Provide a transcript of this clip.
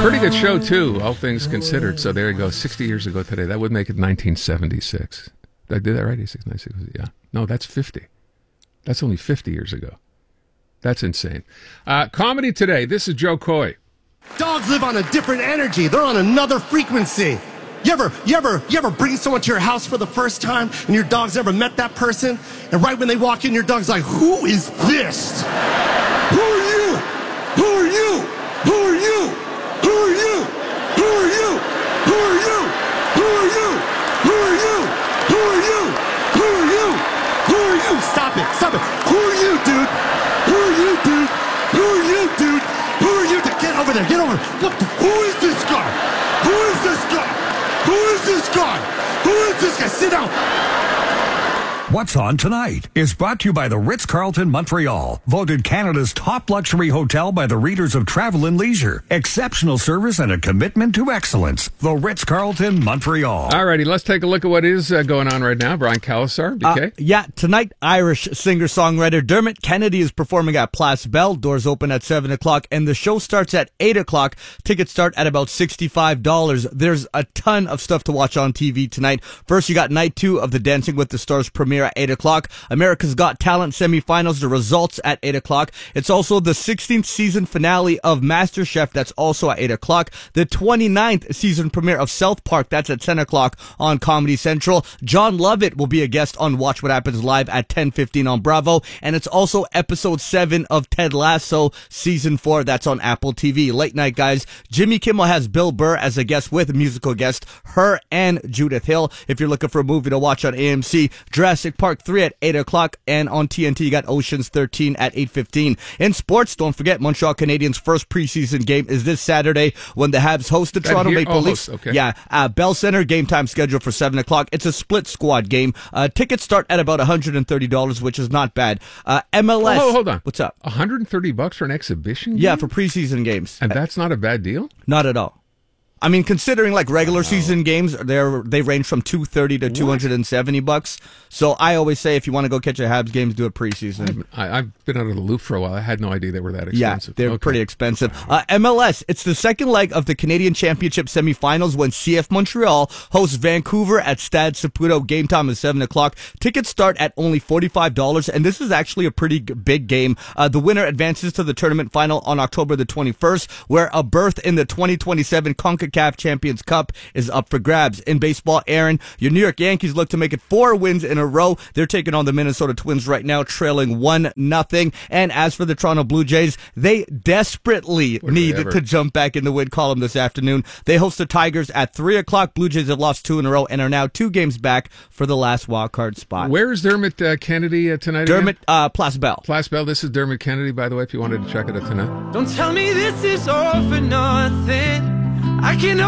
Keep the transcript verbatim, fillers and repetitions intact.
Pretty good show, too, all things considered. So there you go, sixty years ago today. That would make it nineteen seventy-six. Did I do that right? eighty-six, ninety-six, yeah. No, that's fifty. That's only fifty years ago. That's insane. Uh, comedy today. This is Joe Coy. Dogs live on a different energy. They're on another frequency. You ever, you ever, you ever bring someone to your house for the first time and your dog's never met that person? And right when they walk in, your dog's like, who is this? Who are you? Who are you? Who are you? Who are you? Who are you? Who are you? Who are you? Who are you? Who are you? Who are you? Who are you? Stop it. Stop it. Who are you, dude? Who are you, dude? Who are you, dude? Who are you? Get over there. Get over there. What the, who is this guy? Who is this guy? Who is this guy? Who is this guy? Sit down. What's On Tonight is brought to you by the Ritz-Carlton Montreal, voted Canada's top luxury hotel by the readers of Travel and Leisure. Exceptional service and a commitment to excellence. The Ritz-Carlton Montreal. All righty, let's take a look at what is uh, going on right now. Brian Calasar, B K. Uh, yeah, tonight, Irish singer-songwriter Dermot Kennedy is performing at Place Belle. Doors open at seven o'clock, and the show starts at eight o'clock. Tickets start at about sixty-five dollars. There's a ton of stuff to watch on T V tonight. First, you got night two of the Dancing with the Stars premiere at eight o'clock. America's Got Talent semifinals, the results at eight o'clock. It's also the sixteenth season finale of MasterChef. That's also at eight o'clock. The twenty-ninth season premiere of South Park. That's at ten o'clock on Comedy Central. John Lovett will be a guest on Watch What Happens Live at ten fifteen on Bravo. And it's also episode seven of Ted Lasso season four. That's on Apple T V. Late night, guys. Jimmy Kimmel has Bill Burr as a guest with musical guest Her and Judith Hill. If you're looking for a movie to watch on A M C, Jurassic Park three at eight o'clock, and on T N T you got Ocean's thirteen at eight fifteen. In sports, don't forget Montreal Canadiens' first preseason game is this Saturday when the Habs host the That Toronto here? Maple Oh, Leafs. host, okay. Yeah, uh, Bell Center, game time scheduled for seven o'clock. It's a split squad game. Uh, tickets start at about one hundred thirty dollars, which is not bad. Uh, M L S. Oh, hold on. What's up? one hundred thirty bucks for an exhibition game? Yeah, for preseason games. And that's not a bad deal? Not at all. I mean, considering like regular season games, they're they range from two thirty to two hundred and seventy bucks. So I always say if you want to go catch a Habs games, do it preseason. I, I've been out of the loop for a while. I had no idea they were that expensive. Yeah, they're Okay. pretty expensive. Uh, M L S, it's the second leg of the Canadian Championship semifinals when C F Montreal hosts Vancouver at Stade Saputo. Game time is seven o'clock. Tickets start at only forty-five dollars, and this is actually a pretty g- big game. Uh, the winner advances to the tournament final on October the twenty-first, where a berth in the twenty twenty-seven CONCACAF Champions Cup is up for grabs. In baseball, Aaron, your New York Yankees look to make it four wins in a row. They're taking on the Minnesota Twins right now, trailing one nothing. And as for the Toronto Blue Jays, they desperately Would need they ever? to jump back in the win column this afternoon. They host the Tigers at three o'clock. Blue Jays have lost two in a row and are now two games back for the last wild card spot. Where is Dermot uh, Kennedy uh, tonight Dermot again? uh, Place Belle. Place Belle. This is Dermot Kennedy, by the way, if you wanted to check it out tonight. Don't tell me this is all for nothing. I can